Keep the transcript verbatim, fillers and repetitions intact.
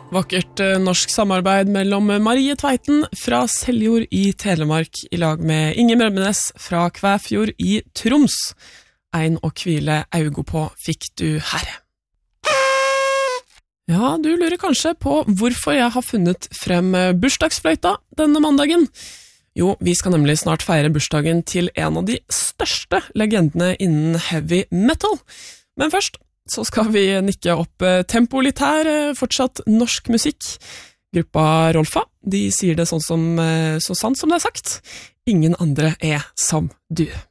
Vakkert eh, norsk samarbeid mellom Marie Tveiten fra Seljord i Telemark i lag med Inge Bremnes fra Kvæfjord i Troms. Ein å hvile augo på fikk du her. Ja, du lurer kanskje på hvorfor jeg har funnet frem bursdagsfløyta denne mandagen. Jo, vi skal nemlig snart feire bursdagen til en av de største legendene innen heavy metal. Men først så skal vi nikke opp tempo litt her, fortsatt norsk musikk. Gruppa Rolfa, de sier det sånn som, så sant som det er sagt. Ingen andre er som du.